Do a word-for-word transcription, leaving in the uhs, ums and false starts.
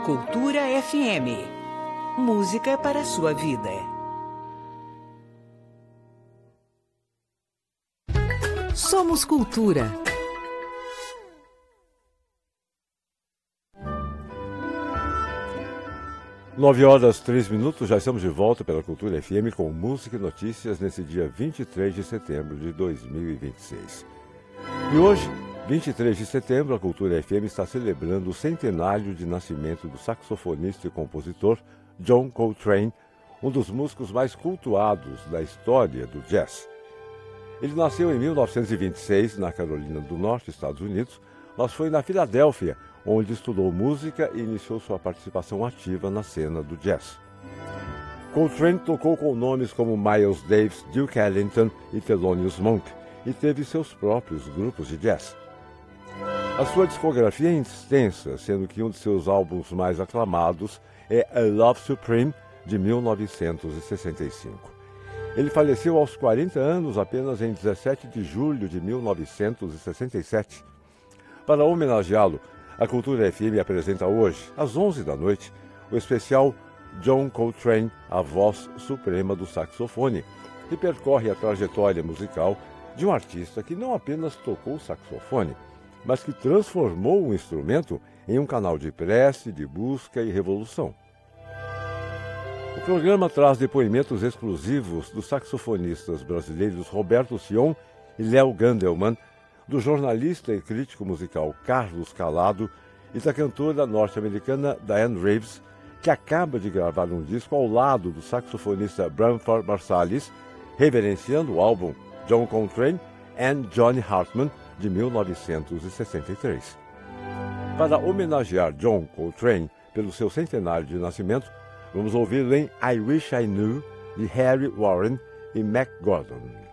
Cultura F M. Música para a sua vida. Somos Cultura. Nove horas, três minutos, já estamos de volta pela Cultura F M com música e notícias nesse dia vinte e três de setembro de dois mil e vinte e seis. E hoje, vinte e três de setembro, a Cultura F M está celebrando o centenário de nascimento do saxofonista e compositor John Coltrane, um dos músicos mais cultuados da história do jazz. Ele nasceu em mil novecentos e vinte e seis, na Carolina do Norte, Estados Unidos, mas foi na Filadélfia, onde estudou música e iniciou sua participação ativa na cena do jazz. Coltrane tocou com nomes como Miles Davis, Duke Ellington e Thelonious Monk e teve seus próprios grupos de jazz. A sua discografia é extensa, sendo que um de seus álbuns mais aclamados é A Love Supreme, de mil novecentos e sessenta e cinco. Ele faleceu aos quarenta anos apenas em dezessete de julho de mil novecentos e sessenta e sete. Para homenageá-lo, a Cultura F M apresenta hoje, às onze da noite, o especial John Coltrane, a voz suprema do saxofone, que percorre a trajetória musical de um artista que não apenas tocou saxofone, mas que transformou o instrumento em um canal de prece, de busca e revolução. O programa traz depoimentos exclusivos dos saxofonistas brasileiros Roberto Sion e Léo Gandelman, do jornalista e crítico musical Carlos Calado e da cantora norte-americana Diane Reeves, que acaba de gravar um disco ao lado do saxofonista Branford Marsalis, reverenciando o álbum John Coltrane and Johnny Hartman, de mil novecentos e sessenta e três. Para homenagear John Coltrane pelo seu centenário de nascimento, vamos ouvi-lo em I Wish I Knew, de Harry Warren e Mac Gordon.